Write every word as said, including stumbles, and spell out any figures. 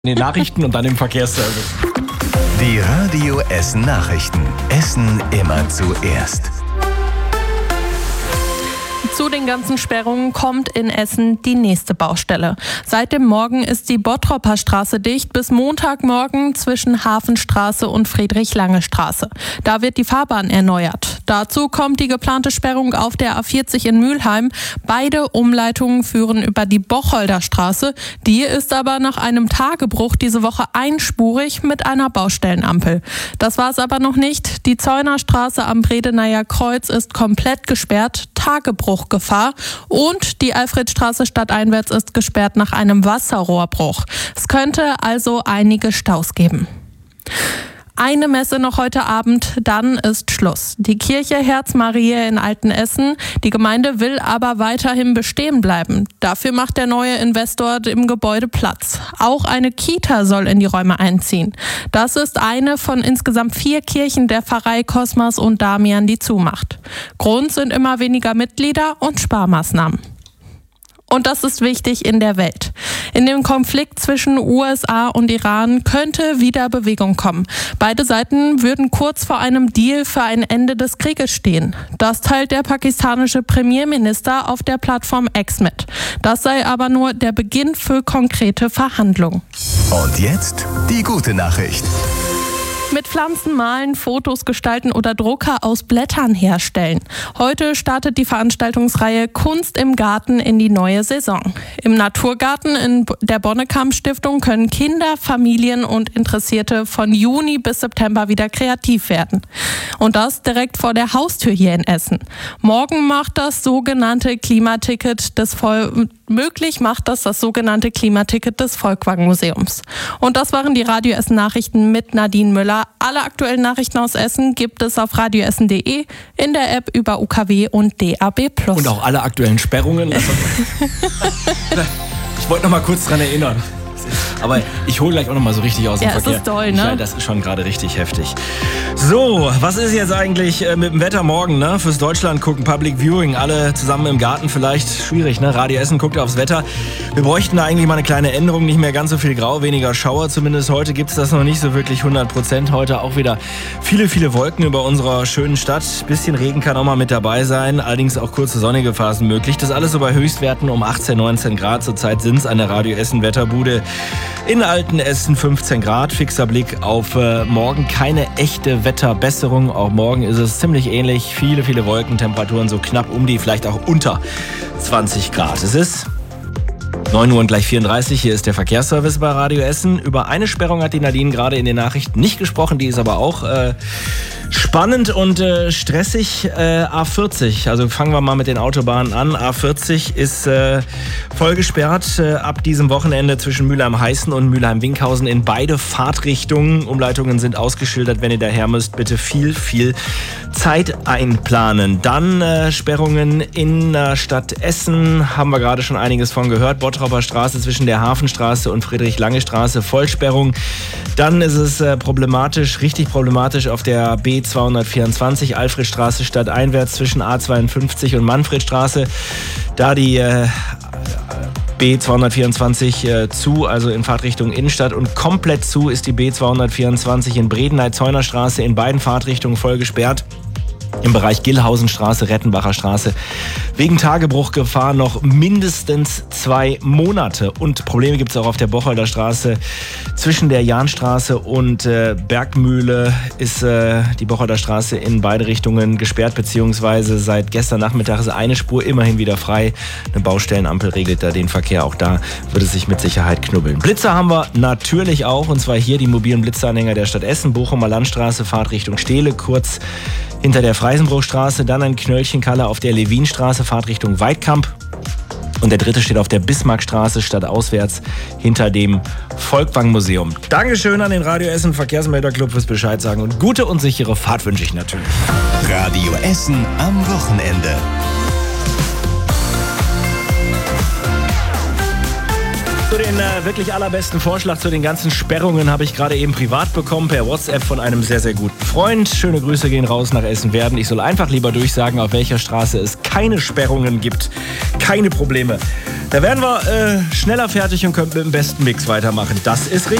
in den Nachrichten und dann im Verkehrsservice. Die Radio Essen Nachrichten. Essen immer zuerst. Zu den ganzen Sperrungen kommt in Essen die nächste Baustelle. Seit dem Morgen ist die Bottropper Straße dicht bis Montagmorgen zwischen Hafenstraße und Friedrich-Lange-Straße. Da wird die Fahrbahn erneuert. Dazu kommt die geplante Sperrung auf der A vierzig in Mülheim. Beide Umleitungen führen über die Bocholder Straße. Die ist aber nach einem Tagebruch diese Woche einspurig mit einer Baustellenampel. Das war es aber noch nicht. Die Zeunerstraße am Bredeneyer Kreuz ist komplett gesperrt. Tagebruchgefahr und die Alfredstraße stadteinwärts ist gesperrt nach einem Wasserrohrbruch. Es könnte also einige Staus geben. Eine Messe noch heute Abend, dann ist Schluss. Die Kirche Herz Mariä in Altenessen. Die Gemeinde will aber weiterhin bestehen bleiben. Dafür macht der neue Investor im Gebäude Platz. Auch eine Kita soll in die Räume einziehen. Das ist eine von insgesamt vier Kirchen der Pfarrei Cosmas und Damian, die zumacht. Grund sind immer weniger Mitglieder und Sparmaßnahmen. Und das ist wichtig in der Welt. In dem Konflikt zwischen U S A und Iran könnte wieder Bewegung kommen. Beide Seiten würden kurz vor einem Deal für ein Ende des Krieges stehen. Das teilt der pakistanische Premierminister auf der Plattform X mit. Das sei aber nur der Beginn für konkrete Verhandlungen. Und jetzt die gute Nachricht. Mit Pflanzen malen, Fotos gestalten oder Drucker aus Blättern herstellen. Heute startet die Veranstaltungsreihe Kunst im Garten in die neue Saison. Im Naturgarten in der Bonnekamp-Stiftung können Kinder, Familien und Interessierte von Juni bis September wieder kreativ werden. Und das direkt vor der Haustür hier in Essen. Morgen macht das sogenannte Klimaticket des Vol- möglich macht das das sogenannte Klimaticket des Volkwang Museums. Und das waren die Radio Essen Nachrichten mit Nadine Müller. Alle aktuellen Nachrichten aus Essen gibt es auf radioessen punkt de, in der App über U K W und D A B plus. Und auch alle aktuellen Sperrungen. Also ich wollte noch mal kurz dran erinnern. Aber ich hole gleich auch noch mal so richtig aus dem ja, Verkehr. Ja, ist toll, ne? Ja, das ist schon gerade richtig heftig. So, was ist jetzt eigentlich äh, mit dem Wetter morgen, ne? Fürs Deutschland gucken, Public Viewing, alle zusammen im Garten vielleicht schwierig, ne? Radio Essen guckt aufs Wetter. Wir bräuchten da eigentlich mal eine kleine Änderung, nicht mehr ganz so viel Grau, weniger Schauer. Zumindest heute gibt es das noch nicht so wirklich hundert Prozent. Heute auch wieder viele, viele Wolken über unserer schönen Stadt. Bisschen Regen kann auch mal mit dabei sein, allerdings auch kurze sonnige Phasen möglich. Das alles so bei Höchstwerten um achtzehn, neunzehn Grad. Zurzeit sind es an der Radio Essen Wetterbude in Altenessen fünfzehn Grad. Fixer Blick auf äh, morgen. Keine echte Wetterbesserung. Auch morgen ist es ziemlich ähnlich. Viele, viele Wolken. Temperaturen so knapp um die, vielleicht auch unter zwanzig Grad. Es ist neun Uhr und gleich vierunddreißig. Hier ist der Verkehrsservice bei Radio Essen. Über eine Sperrung hat die Nadine gerade in den Nachrichten nicht gesprochen. Die ist aber auch äh, spannend und äh, stressig. Äh, A vierzig, also fangen wir mal mit den Autobahnen an. A vierzig ist äh, voll gesperrt äh, ab diesem Wochenende zwischen Mülheim-Heißen und Mülheim-Winkhausen in beide Fahrtrichtungen. Umleitungen sind ausgeschildert. Wenn ihr daher müsst, bitte viel, viel Zeit einplanen. Dann äh, Sperrungen in der Stadt Essen. Haben wir gerade schon einiges von gehört. Bottropper Straße zwischen der Hafenstraße und Friedrich-Lange-Straße, Vollsperrung. Dann ist es äh, problematisch, richtig problematisch auf der B zweihundertvierundzwanzig, Alfredstraße stadteinwärts zwischen A zweiundfünfzig und Manfredstraße. Da die äh, B zweihundertvierundzwanzig äh, zu, also in Fahrtrichtung Innenstadt, und komplett zu ist die B zweihundertvierundzwanzig in Bredeney-Zeunerstraße in beiden Fahrtrichtungen voll gesperrt. Im Bereich Gillhausenstraße, Rettenbacher Straße. Wegen Tagebruchgefahr noch mindestens zwei Monate. Und Probleme gibt es auch auf der Bocholder Straße. Zwischen der Jahnstraße und äh, Bergmühle ist äh, die Bocholder Straße in beide Richtungen gesperrt, beziehungsweise seit gestern Nachmittag ist eine Spur immerhin wieder frei. Eine Baustellenampel regelt da den Verkehr. Auch da wird es sich mit Sicherheit knubbeln. Blitzer haben wir natürlich auch, und zwar hier die mobilen Blitzeranhänger der Stadt Essen. Bochumer Landstraße, Fahrtrichtung Stehle, kurz hinter der Freisenbruchstraße, dann ein Knöllchenkalle auf der Levinstraße, Fahrtrichtung Weidkamp. Und der dritte steht auf der Bismarckstraße, stadtauswärts hinter dem Volkwang-Museum. Dankeschön an den Radio Essen Verkehrsmelderclub fürs Bescheid sagen und gute und sichere Fahrt wünsche ich natürlich. Radio Essen am Wochenende. So, den äh, wirklich allerbesten Vorschlag zu den ganzen Sperrungen habe ich gerade eben privat bekommen, per WhatsApp von einem sehr, sehr guten Freund. Schöne Grüße gehen raus nach Essen-Werden. Ich soll einfach lieber durchsagen, auf welcher Straße es keine Sperrungen gibt, keine Probleme. Da werden wir äh, schneller fertig und können mit dem besten Mix weitermachen. Das ist richtig.